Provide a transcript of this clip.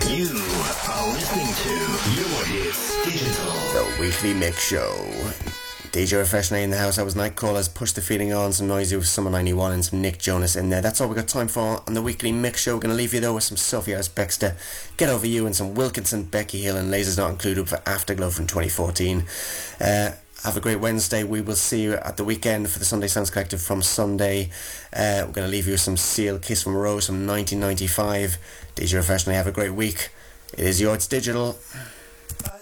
You are listening to Your Hits Digital, the weekly mix show. DJ Refreshing in the house. I was Nightcrawlers, Push the Feeling On, some Noisy with Summer 91 and some Nick Jonas in there. That's all we got time for on the weekly mix show. We're going to leave you though with some Sophie House Baxter, Get Over You, and some Wilkinson, Becky Hill and Lasers Not Included for Afterglow from 2014. Have a great Wednesday. We will see you at the weekend for the Sunday Sounds Collective from Sunday. We're going to leave you with some Seal, Kiss from a Rose from 1995. DJ Refreshing, have a great week. It is Your Hits Digital.